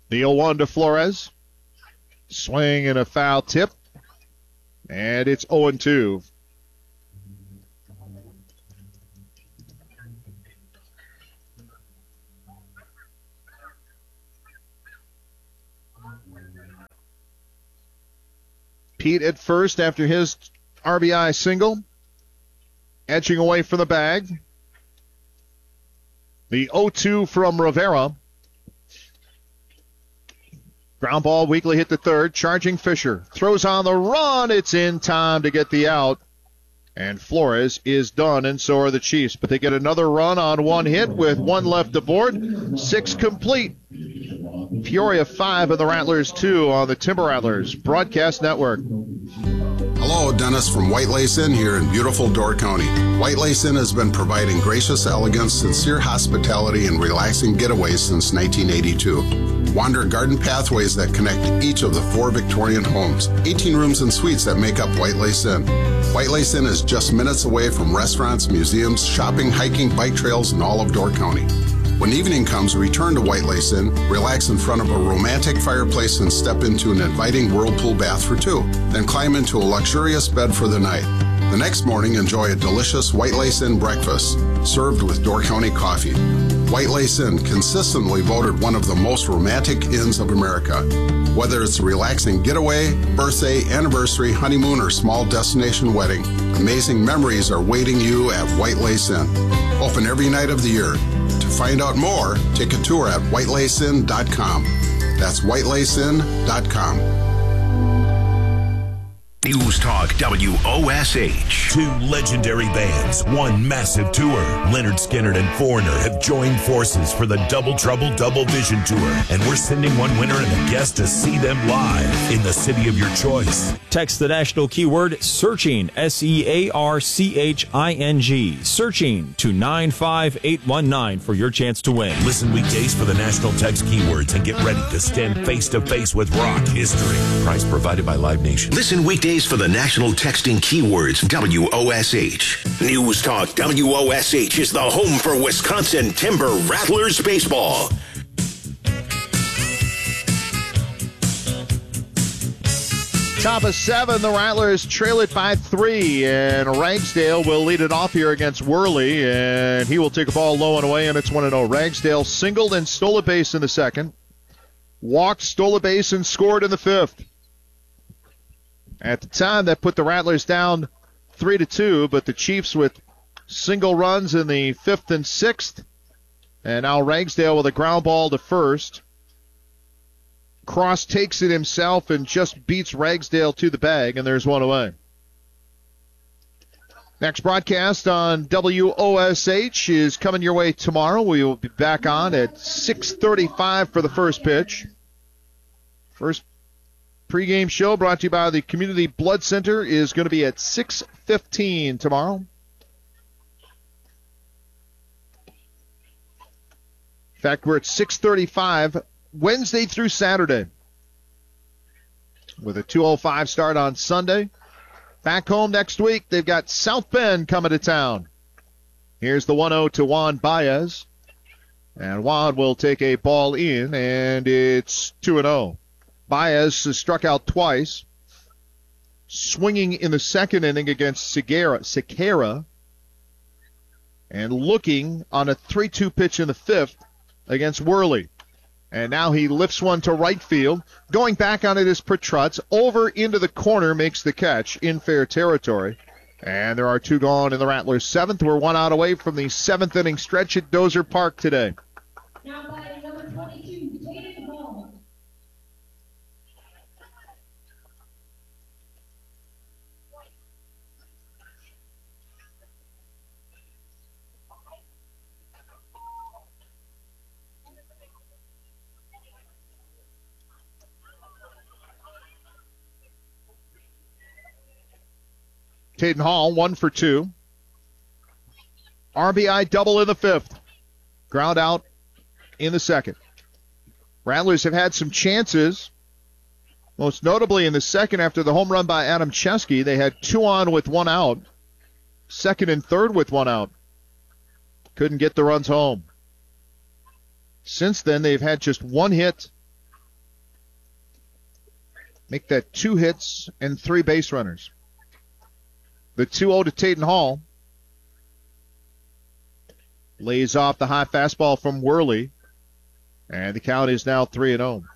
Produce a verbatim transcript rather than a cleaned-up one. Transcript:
The oh one to Flores. Swing and a foul tip. And it's oh and two. Pete at first after his R B I single. Edging away from the bag. The oh two from Rivera. Ground ball, Weekly hit the third. Charging Fisher. Throws on the run. It's in time to get the out. And Flores is done, and so are the Chiefs. But they get another run on one hit with one left aboard. Six complete. Peoria five and the Rattlers two on the Timber Rattlers Broadcast Network. Hello, Dennis from White Lace Inn here in beautiful Door County. White Lace Inn has been providing gracious elegance, sincere hospitality, and relaxing getaways since nineteen eighty-two. Wander garden pathways that connect each of the four Victorian homes. eighteen rooms and suites that make up White Lace Inn. White Lace Inn is just minutes away from restaurants, museums, shopping, hiking, bike trails, and all of Door County. When evening comes, return to White Lace Inn, relax in front of a romantic fireplace, and step into an inviting whirlpool bath for two. Then climb into a luxurious bed for the night. The next morning, enjoy a delicious White Lace Inn breakfast, served with Door County coffee. White Lace Inn, consistently voted one of the most romantic inns of America. Whether it's a relaxing getaway, birthday, anniversary, honeymoon, or small destination wedding, amazing memories are waiting you at White Lace Inn. Open every night of the year. To find out more, take a tour at white lace inn dot com. That's white lace inn dot com. News Talk W O S H. Two legendary bands, one massive tour. Leonard Skinner and Foreigner have joined forces for the Double Trouble Double Vision Tour, and we're sending one winner and a guest to see them live in the city of your choice. Text the national keyword SEARCHING, S E A R C H I N G, SEARCHING to nine five eight one nine for your chance to win. Listen weekdays for the national text keywords and get ready to stand face to face with rock history. Price provided by Live Nation. Listen weekdays for the national texting keywords W O S H. News Talk W O S H is the home for Wisconsin Timber Rattlers baseball. Top of seven, the Rattlers trail it by three, and Ragsdale will lead it off here against Worley, and he will take a ball low and away, and it's one and oh. Ragsdale singled and stole a base in the second, walked, stole a base, and scored in the fifth. At the time, that put the Rattlers down three to two, but the Chiefs with single runs in the fifth and sixth, and now Ragsdale with a ground ball to first. Cross takes it himself and just beats Ragsdale to the bag, and there's one away. Next broadcast on W O S H is coming your way tomorrow. We will be back on at six thirty-five for the first pitch. First pregame show brought to you by the Community Blood Center is going to be at six fifteen tomorrow. In fact, we're at six thirty-five Wednesday through Saturday, with a two oh five start on Sunday. Back home next week, they've got South Bend coming to town. Here's the one oh to Juan Baez. And Juan will take a ball in, and it's two and oh. Baez has struck out twice, swinging in the second inning against Segura, Sequeira, and looking on a three two pitch in the fifth against Worley. And now he lifts one to right field. Going back on it is Petrutz. Over into the corner, makes the catch in fair territory. And there are two gone in the Rattlers' seventh. We're one out away from the seventh inning stretch at Dozer Park today. Now batting number twenty-two, Tatum Ball. Caden Hall, one for two. R B I double in the fifth. Ground out in the second. Rattlers have had some chances, most notably in the second after the home run by Adam Chesky. They had two on with one out. Second and third with one out. Couldn't get the runs home. Since then, they've had just one hit Make that two hits and three base runners. The two oh to Taden Hall. Lays off the high fastball from Worley. And the count is now three and oh.